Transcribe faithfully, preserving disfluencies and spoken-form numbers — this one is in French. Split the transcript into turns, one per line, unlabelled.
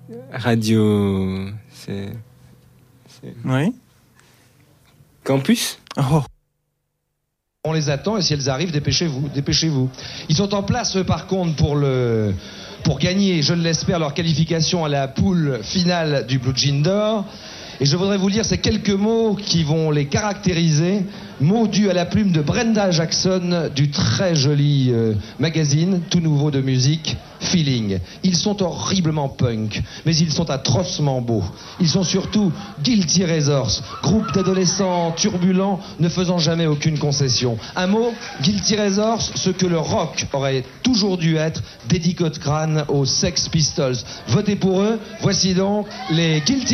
Radio... C'est... c'est...
Oui.
Campus.
Oh.
On les attend et si elles arrivent, dépêchez-vous, dépêchez-vous. Ils sont en place, eux, par contre, pour le, pour gagner, je l'espère, leur qualification à la poule finale du Blue Jean d'Or. Et je voudrais vous lire ces quelques mots qui vont les caractériser. Mots dus à la plume de Brenda Jackson du très joli euh, magazine tout nouveau de musique Feeling. Ils sont horriblement punk, mais ils sont atrocement beaux. Ils sont surtout Guilty Razors, groupe d'adolescents turbulents ne faisant jamais aucune concession. Un mot, Guilty Razors, ce que le rock aurait toujours dû être, dédicace crâne aux Sex Pistols. Votez pour eux, voici donc les Guilty